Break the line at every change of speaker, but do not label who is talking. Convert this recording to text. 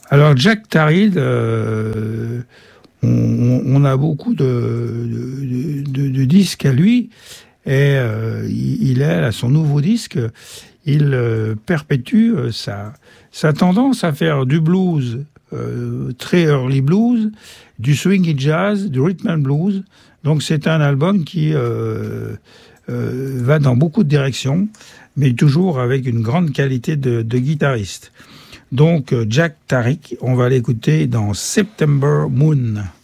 Alors Jack Tarrid, on a beaucoup de disques à lui, et il est à son nouveau disque, il perpétue sa tendance à faire du blues, très early blues, du swing et jazz, du rhythm and blues. Donc c'est un album qui va dans beaucoup de directions, mais toujours avec une grande qualité de guitariste. Donc Jack Tarrick, on va l'écouter dans September Moon.